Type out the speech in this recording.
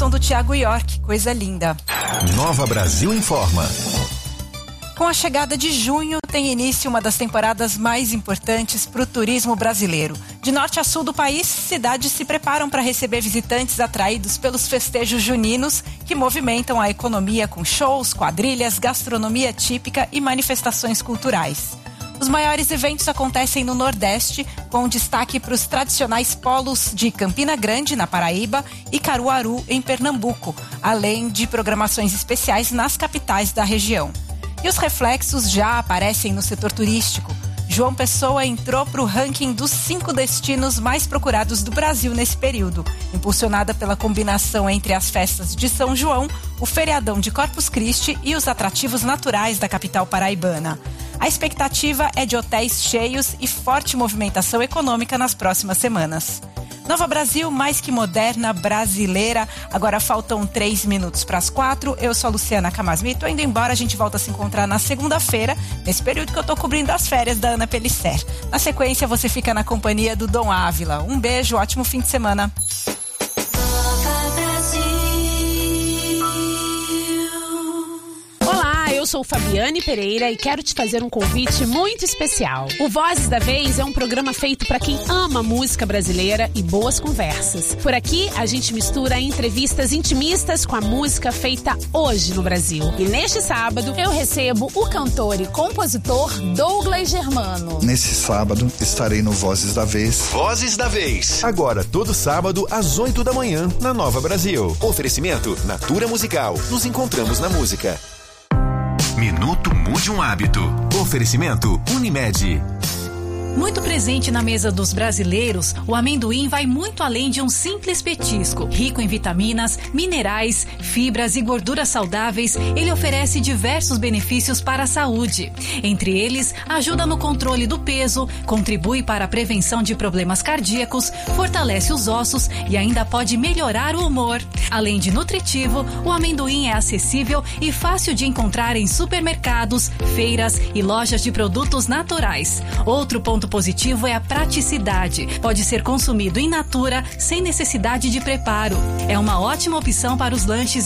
apresentação do Thiago York, coisa linda. Nova Brasil informa. Com a chegada de junho, tem início uma das temporadas mais importantes para o turismo brasileiro. De norte a sul do país, cidades se preparam para receber visitantes atraídos pelos festejos juninos que movimentam a economia com shows, quadrilhas, gastronomia típica e manifestações culturais. Os maiores eventos acontecem no Nordeste, com destaque para os tradicionais polos de Campina Grande, na Paraíba, e Caruaru, em Pernambuco, além de programações especiais nas capitais da região. E os reflexos já aparecem no setor turístico. João Pessoa entrou para o ranking dos 5 destinos mais procurados do Brasil nesse período, impulsionada pela combinação entre as festas de São João, o feriadão de Corpus Christi e os atrativos naturais da capital paraibana. A expectativa é de hotéis cheios e forte movimentação econômica nas próximas semanas. Nova Brasil, mais que moderna, brasileira. Agora faltam 3 minutos para as 4. Eu sou a Luciana Camasmito. Tô indo embora, a gente volta a se encontrar na segunda-feira, nesse período que eu tô cobrindo as férias da Ana Pellicer. Na sequência, você fica na companhia do Dom Ávila. Um beijo, ótimo fim de semana. Eu sou Fabiane Pereira e quero te fazer um convite muito especial. O Vozes da Vez é um programa feito para quem ama música brasileira e boas conversas. Por aqui, a gente mistura entrevistas intimistas com a música feita hoje no Brasil. E neste sábado, eu recebo o cantor e compositor Douglas Germano. Nesse sábado, estarei no Vozes da Vez. Vozes da Vez. Agora, todo sábado, às 8 da manhã, na Nova Brasil. Oferecimento Natura Musical. Nos encontramos na música. Minuto Mude um Hábito. Oferecimento Unimed. Muito presente na mesa dos brasileiros, o amendoim vai muito além de um simples petisco. Rico em vitaminas, minerais, fibras e gorduras saudáveis, ele oferece diversos benefícios para a saúde. Entre eles, ajuda no controle do peso, contribui para a prevenção de problemas cardíacos, fortalece os ossos e ainda pode melhorar o humor. Além de nutritivo, o amendoim é acessível e fácil de encontrar em supermercados, feiras e lojas de produtos naturais. Outro ponto positivo é a praticidade. Pode ser consumido in natura, sem necessidade de preparo. É uma ótima opção para os lanches